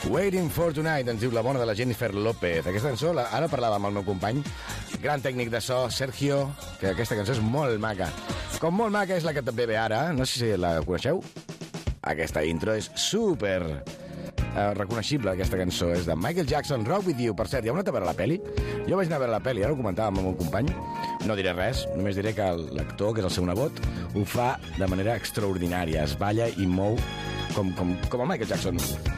Waiting for Tonight, ens diu la bona de la Jennifer López. Aquesta cançó, ara parlava amb el meu company, gran tècnic de so, Sergio, que aquesta cançó és molt maca. Com molt maca és la que també ve ara, no sé si la coneixeu. Aquesta intro és super reconeixible, aquesta cançó. És de Michael Jackson, Rock With You. Per cert, ja heu anat a veure la pel·li? Jo vaig anar a veure la pel·li, ara ho comentàvem amb el company. No diré res, només diré que l'actor, que és el seu nebot, ho fa de manera extraordinària. Es balla i mou com el Michael Jackson.